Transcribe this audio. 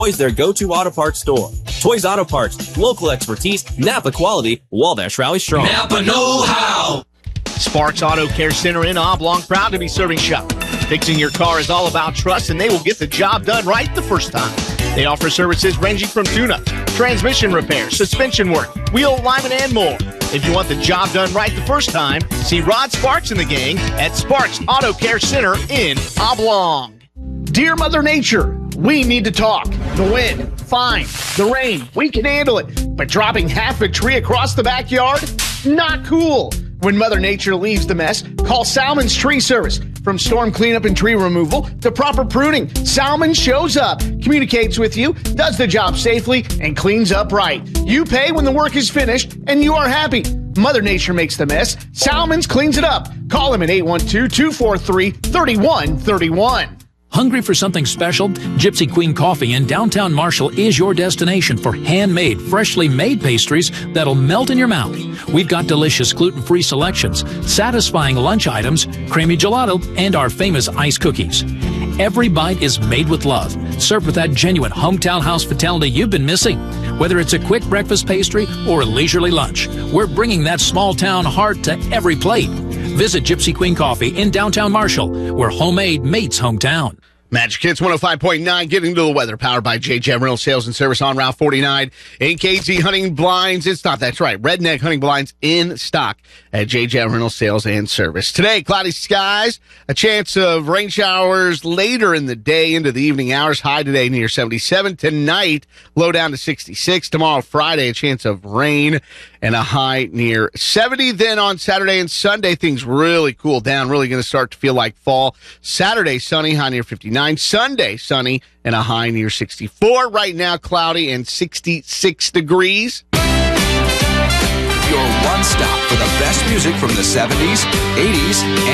Toys, their go-to auto parts store. Toys Auto Parts, local expertise, Napa quality, Wabash Rally strong. Napa know-how. Sparks Auto Care Center in Oblong, proud to be serving shop. Fixing your car is all about trust, and they will get the job done right the first time. They offer services ranging from tune-up, transmission repair, suspension work, wheel alignment, and more. If you want the job done right the first time, see Rod Sparks and the gang at Sparks Auto Care Center in Oblong. Dear Mother Nature, we need to talk. The wind, fine. The rain, we can handle it. But dropping half a tree across the backyard? Not cool. When Mother Nature leaves the mess, call Salmon's Tree Service. From storm cleanup and tree removal to proper pruning, Salmon shows up, communicates with you, does the job safely, and cleans up right. You pay when the work is finished, and you are happy. Mother Nature makes the mess. Salmon's cleans it up. Call him at 812-243-3131. Hungry for something special? Gypsy Queen Coffee in downtown Marshall is your destination for handmade, freshly made pastries that'll melt in your mouth. We've got delicious gluten-free selections, satisfying lunch items, creamy gelato, and our famous ice cookies. Every bite is made with love, served with that genuine hometown hospitality you've been missing. Whether it's a quick breakfast pastry or a leisurely lunch, we're bringing that small-town heart to every plate. Visit Gypsy Queen Coffee in downtown Marshall, where homemade meets hometown. Magic Hits 105.9, getting to the weather, powered by JJ Rental Sales and Service on Route 49. AKZ Hunting Blinds in stock. That's right, Redneck Hunting Blinds in stock at JJ Rental Sales and Service. Today, cloudy skies, a chance of rain showers later in the day into the evening hours. High today near 77. Tonight, low down to 66. Tomorrow, Friday, a chance of rain and a high near 70. Then on Saturday and Sunday, things really cool down, really going to start to feel like fall. Saturday, sunny, high near 59. Sunday, sunny, and a high near 64. Right now, cloudy and 66 degrees. Your one stop for the best music from the 70s, 80s,